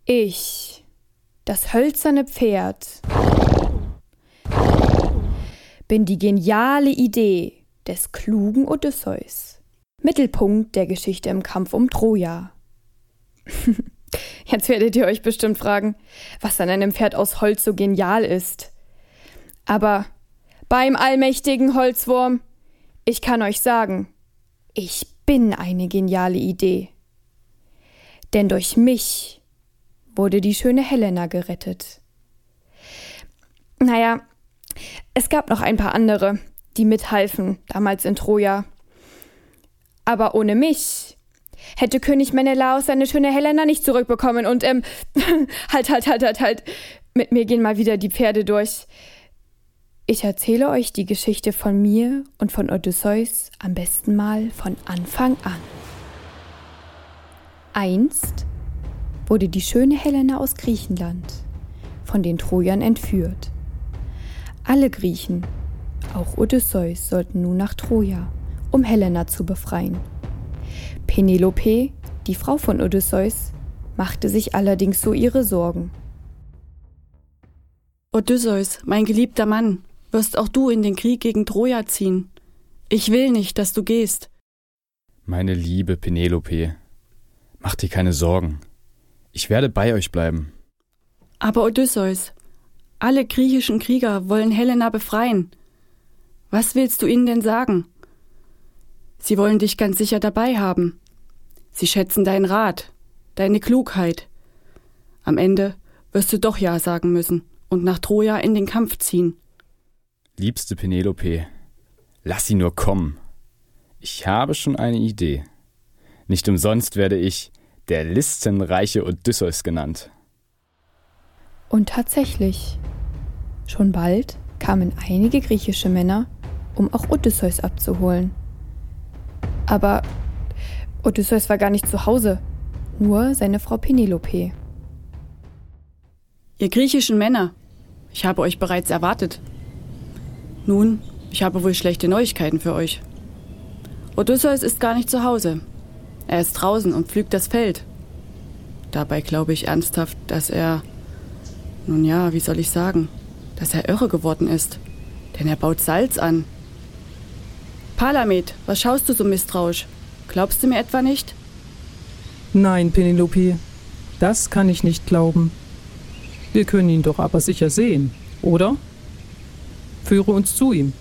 Ich, das hölzerne Pferd, bin die geniale Idee des klugen Odysseus. Mittelpunkt der Geschichte im Kampf um Troja. Jetzt werdet ihr euch bestimmt fragen, was an einem Pferd aus Holz so genial ist. Aber beim allmächtigen Holzwurm, ich kann euch sagen, ich bin eine geniale Idee. Denn durch mich wurde die schöne Helena gerettet. Naja, es gab noch ein paar andere, die mithalfen, damals in Troja. Aber ohne mich hätte König Menelaos seine schöne Helena nicht zurückbekommen und, halt. Mit mir gehen mal wieder die Pferde durch. Ich erzähle euch die Geschichte von mir und von Odysseus am besten mal von Anfang an. Einst wurde die schöne Helena aus Griechenland von den Trojern entführt. Alle Griechen, auch Odysseus, sollten nun nach Troja, um Helena zu befreien. Penelope, die Frau von Odysseus, machte sich allerdings so ihre Sorgen. Odysseus, mein geliebter Mann, wirst auch du in den Krieg gegen Troja ziehen. Ich will nicht, dass du gehst. Meine liebe Penelope, mach dir keine Sorgen. Ich werde bei euch bleiben. Aber Odysseus, alle griechischen Krieger wollen Helena befreien. Was willst du ihnen denn sagen? Sie wollen dich ganz sicher dabei haben. Sie schätzen deinen Rat, deine Klugheit. Am Ende wirst du doch Ja sagen müssen und nach Troja in den Kampf ziehen. Liebste Penelope, lass sie nur kommen. Ich habe schon eine Idee. Nicht umsonst werde ich der listenreiche Odysseus genannt. Und tatsächlich, schon bald kamen einige griechische Männer, um auch Odysseus abzuholen. Aber Odysseus war gar nicht zu Hause, nur seine Frau Penelope. Ihr griechischen Männer, ich habe euch bereits erwartet. Nun, ich habe wohl schlechte Neuigkeiten für euch. Odysseus ist gar nicht zu Hause. Er ist draußen und pflügt das Feld. Dabei glaube ich ernsthaft, dass er, nun ja, wie soll ich sagen, dass er irre geworden ist. Denn er baut Salz an. Palamed, was schaust du so misstrauisch? Glaubst du mir etwa nicht? Nein, Penelope, das kann ich nicht glauben. Wir können ihn doch aber sicher sehen, oder? Führe uns zu ihm.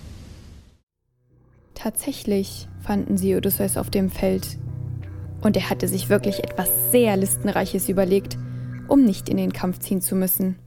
Tatsächlich fanden sie Odysseus auf dem Feld. Und er hatte sich wirklich etwas sehr Listenreiches überlegt, um nicht in den Kampf ziehen zu müssen.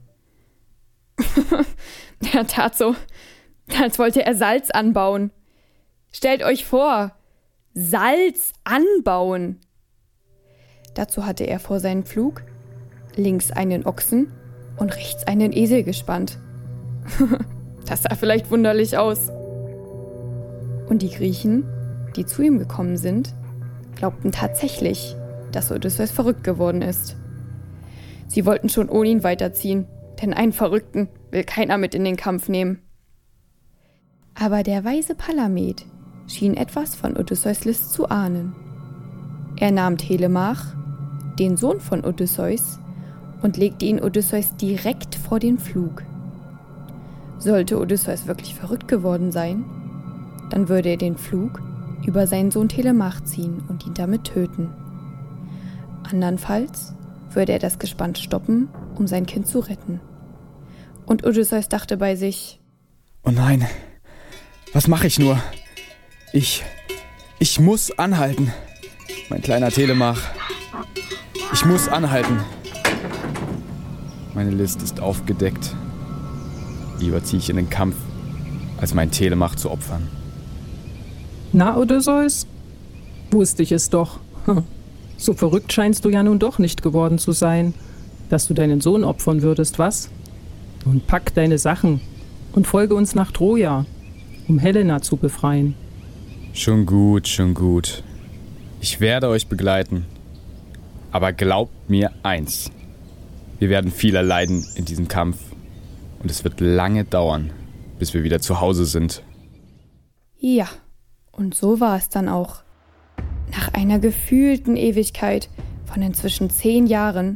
Er tat so, als wollte er Salz anbauen. Stellt euch vor, Salz anbauen. Dazu hatte er vor seinen Pflug links einen Ochsen und rechts einen Esel gespannt. Das sah vielleicht wunderlich aus. Und die Griechen, die zu ihm gekommen sind, glaubten tatsächlich, dass Odysseus verrückt geworden ist. Sie wollten schon ohne ihn weiterziehen, denn einen Verrückten will keiner mit in den Kampf nehmen. Aber der weise Palamed schien etwas von Odysseus List zu ahnen. Er nahm Telemach, den Sohn von Odysseus, und legte ihn Odysseus direkt vor den Pflug. Sollte Odysseus wirklich verrückt geworden sein, dann würde er den Pflug über seinen Sohn Telemach ziehen und ihn damit töten. Andernfalls würde er das Gespann stoppen, um sein Kind zu retten. Und Odysseus dachte bei sich: Oh nein, was mache ich nur? Ich muss anhalten. Mein kleiner Telemach. Ich muss anhalten. Meine List ist aufgedeckt. Lieber ziehe ich in den Kampf, als meinen Telemach zu opfern. Na, Odysseus? Wusste ich es doch. So verrückt scheinst du ja nun doch nicht geworden zu sein, dass du deinen Sohn opfern würdest, was? Nun pack deine Sachen und folge uns nach Troja, um Helena zu befreien. Schon gut, schon gut. Ich werde euch begleiten. Aber glaubt mir eins: Wir werden viel erleiden in diesem Kampf. Und es wird lange dauern, bis wir wieder zu Hause sind. Ja, und so war es dann auch. Nach einer gefühlten Ewigkeit von inzwischen 10 Jahren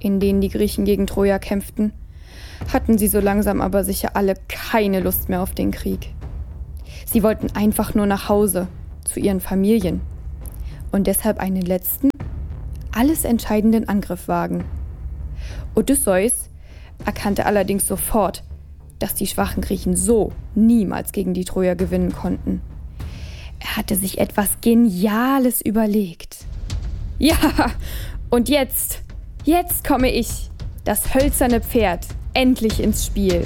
in denen die Griechen gegen Troja kämpften, hatten sie so langsam aber sicher alle keine Lust mehr auf den Krieg. Sie wollten einfach nur nach Hause, zu ihren Familien und deshalb einen letzten, alles entscheidenden Angriff wagen. Odysseus erkannte allerdings sofort, dass die schwachen Griechen so niemals gegen die Trojer gewinnen konnten. Er hatte sich etwas Geniales überlegt. Ja, und jetzt komme ich, das hölzerne Pferd, endlich ins Spiel.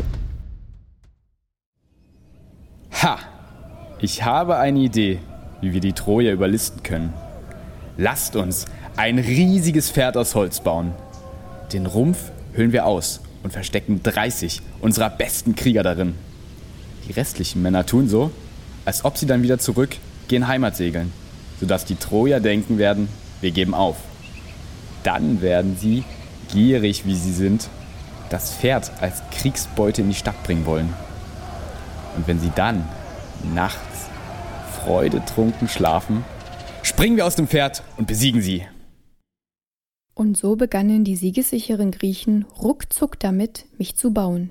Ha! Ich habe eine Idee, wie wir die Trojer überlisten können. Lasst uns ein riesiges Pferd aus Holz bauen. Den Rumpf höhlen wir aus und verstecken 30 unserer besten Krieger darin. Die restlichen Männer tun so, als ob sie dann wieder zurück gen Heimat segeln, sodass die Trojer denken werden, wir geben auf. Dann werden sie, gierig wie sie sind, das Pferd als Kriegsbeute in die Stadt bringen wollen. Und wenn sie dann nachts freudetrunken schlafen, springen wir aus dem Pferd und besiegen sie. Und so begannen die siegessicheren Griechen ruckzuck damit, mich zu bauen.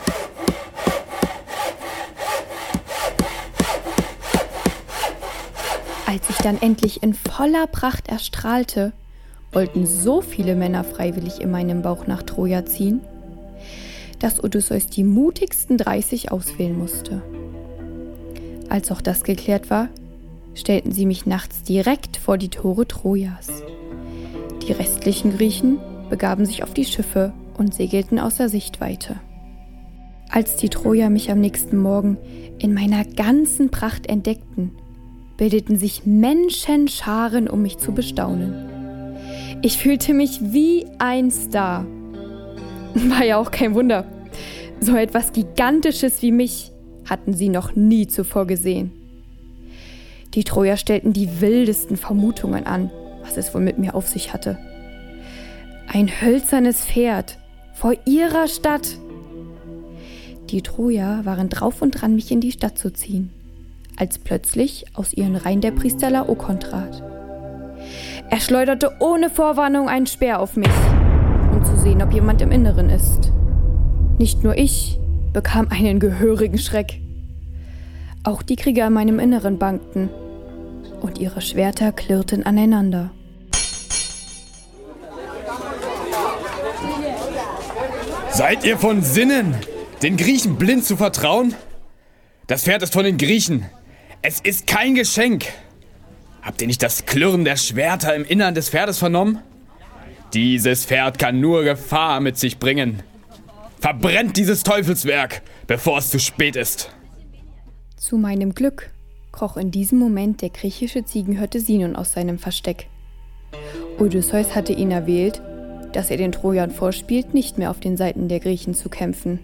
Als ich dann endlich in voller Pracht erstrahlte, wollten so viele Männer freiwillig in meinem Bauch nach Troja ziehen, dass Odysseus die mutigsten 30 auswählen musste. Als auch das geklärt war, stellten sie mich nachts direkt vor die Tore Trojas. Die restlichen Griechen begaben sich auf die Schiffe und segelten außer Sichtweite. Als die Trojer mich am nächsten Morgen in meiner ganzen Pracht entdeckten, bildeten sich Menschenscharen, um mich zu bestaunen. Ich fühlte mich wie ein Star. War ja auch kein Wunder. So etwas Gigantisches wie mich hatten sie noch nie zuvor gesehen. Die Trojer stellten die wildesten Vermutungen an, was es wohl mit mir auf sich hatte. Ein hölzernes Pferd vor ihrer Stadt. Die Trojer waren drauf und dran, mich in die Stadt zu ziehen, als plötzlich aus ihren Reihen der Priester Laokon trat. Er schleuderte ohne Vorwarnung einen Speer auf mich, um zu sehen, ob jemand im Inneren ist. Nicht nur ich bekam einen gehörigen Schreck. Auch die Krieger in meinem Inneren bangten und ihre Schwerter klirrten aneinander. Seid ihr von Sinnen, den Griechen blind zu vertrauen? Das Pferd ist von den Griechen. Es ist kein Geschenk. Habt ihr nicht das Klirren der Schwerter im Innern des Pferdes vernommen? Dieses Pferd kann nur Gefahr mit sich bringen. Verbrennt dieses Teufelswerk, bevor es zu spät ist. Zu meinem Glück kroch in diesem Moment der griechische Ziegenhirte Sinon aus seinem Versteck. Odysseus hatte ihn erwählt, dass er den Trojern vorspielt, nicht mehr auf den Seiten der Griechen zu kämpfen.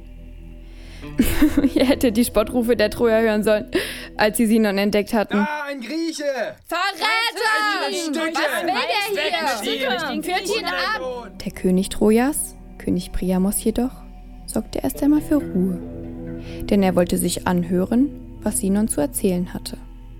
Ihr hättet die Spottrufe der Trojer hören sollen, als sie Sinon entdeckt hatten. Ah, ein Grieche! Verräter! Was will der hier? Führt ihn ab! Der König Trojas, König Priamos jedoch, sorgte erst einmal für Ruhe. Denn er wollte sich anhören, was Sinon zu erzählen hatte.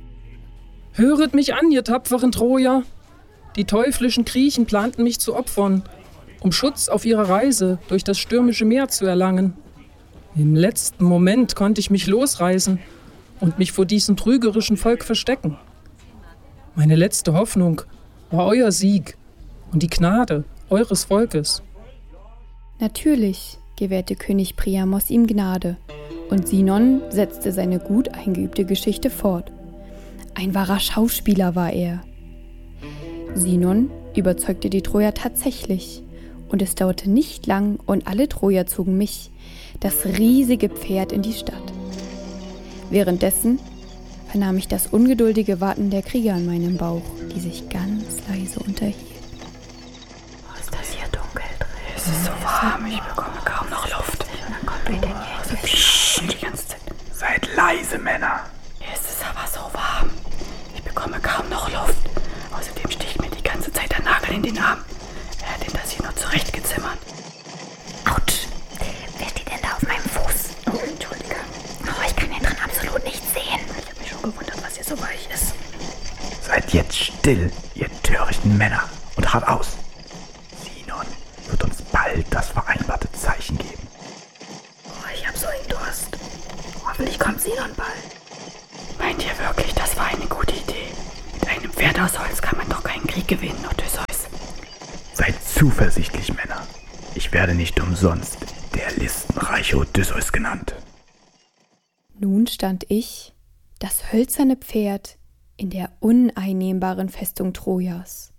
Höret mich an, ihr tapferen Trojer! Die teuflischen Griechen planten mich zu opfern, um Schutz auf ihrer Reise durch das stürmische Meer zu erlangen. Im letzten Moment konnte ich mich losreißen und mich vor diesem trügerischen Volk verstecken. Meine letzte Hoffnung war euer Sieg und die Gnade eures Volkes. Natürlich gewährte König Priamos ihm Gnade und Sinon setzte seine gut eingeübte Geschichte fort. Ein wahrer Schauspieler war er. Sinon überzeugte die Trojer tatsächlich und es dauerte nicht lang und alle Trojer zogen mich, das riesige Pferd, in die Stadt. Währenddessen vernahm ich das ungeduldige Warten der Krieger in meinem Bauch, die sich ganz leise unterhielten. Oh, ist das hier dunkel drin? Es ist so warm, ich bekomme kaum noch Luft. Und dann kommt wieder die ganze Zeit. Seid leise, Männer. Es ist aber so warm. Ich bekomme kaum noch Luft. Außerdem sticht mir die ganze Zeit der Nagel in den Arm. Wer hat denn das hier noch zurechtgezimmert? Autsch. Wer steht denn da auf meinem Fuß? Oh, Entschuldige. Oh, ich kann hier drin absolut nichts sehen. Ich habe mich schon gewundert, was hier so weich ist. Seid jetzt still, ihr törichten Männer, und hart aus. Sinon wird uns Seid zuversichtlich, Männer. Ich werde nicht umsonst der listenreiche Odysseus genannt. Nun stand ich, das hölzerne Pferd, in der uneinnehmbaren Festung Trojas.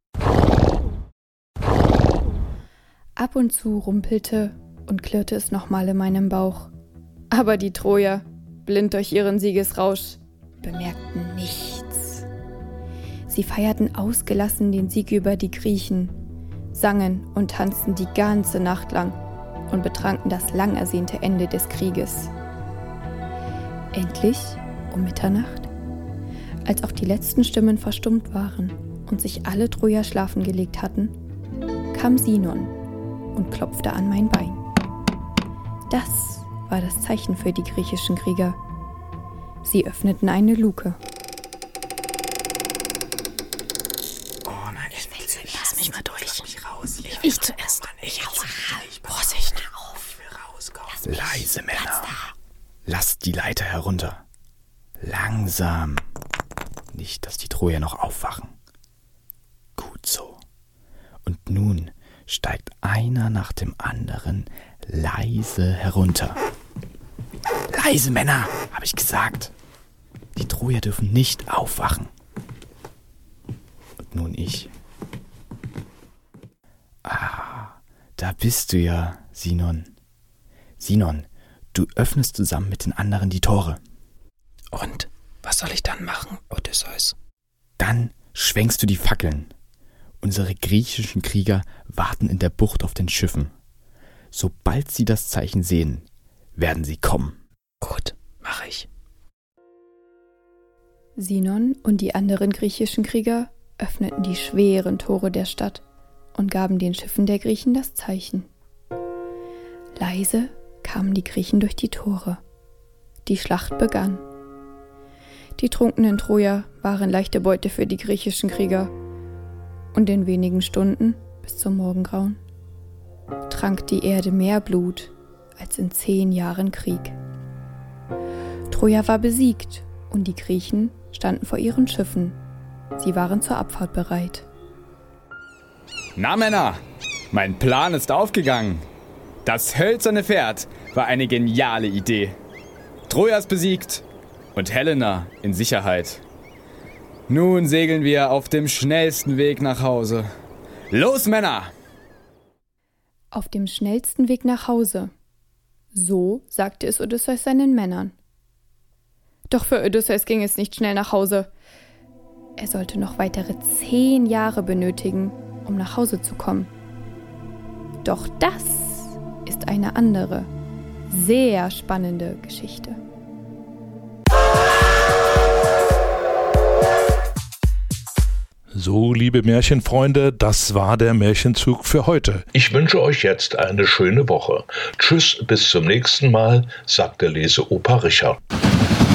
Ab und zu rumpelte und klirrte es nochmal in meinem Bauch. Aber die Trojer, blind durch ihren Siegesrausch, bemerkten nichts. Sie feierten ausgelassen den Sieg über die Griechen, sangen und tanzten die ganze Nacht lang und betranken das lang ersehnte Ende des Krieges. Endlich, um Mitternacht, als auch die letzten Stimmen verstummt waren und sich alle Trojer schlafen gelegt hatten, kam Sinon und klopfte an mein Bein. Das war das Zeichen für die griechischen Krieger. Sie öffneten eine Luke. Oh nein, lass mich mal durch. Ich zuerst. Vorsicht. Leise, Männer. Lasst die Leiter herunter. Langsam. Nicht, dass die Trojer noch aufwachen. Gut so. Und nun steigt einer nach dem anderen leise herunter. Leise, Männer, habe ich gesagt. Die Trojer dürfen nicht aufwachen. Und nun ich. Da bist du ja, Sinon. Sinon, du öffnest zusammen mit den anderen die Tore. Und was soll ich dann machen, Odysseus? Dann schwenkst du die Fackeln. Unsere griechischen Krieger warten in der Bucht auf den Schiffen. Sobald sie das Zeichen sehen, werden sie kommen. Gut, mache ich. Sinon und die anderen griechischen Krieger öffneten die schweren Tore der Stadt und gaben den Schiffen der Griechen das Zeichen. Leise kamen die Griechen durch die Tore. Die Schlacht begann. Die trunkenen Trojer waren leichte Beute für die griechischen Krieger. Und in wenigen Stunden, bis zum Morgengrauen, trank die Erde mehr Blut als in 10 Jahren Krieg. Troja war besiegt und die Griechen standen vor ihren Schiffen. Sie waren zur Abfahrt bereit. Na, Männer, mein Plan ist aufgegangen. Das hölzerne Pferd war eine geniale Idee. Troja ist besiegt und Helena in Sicherheit. Nun segeln wir auf dem schnellsten Weg nach Hause. Los, Männer! Auf dem schnellsten Weg nach Hause. So sagte es Odysseus seinen Männern. Doch für Odysseus ging es nicht schnell nach Hause. Er sollte noch weitere 10 Jahre benötigen, um nach Hause zu kommen. Doch das ist eine andere, sehr spannende Geschichte. So, liebe Märchenfreunde, das war der Märchenzug für heute. Ich wünsche euch jetzt eine schöne Woche. Tschüss, bis zum nächsten Mal, sagt der Leseoper Richard.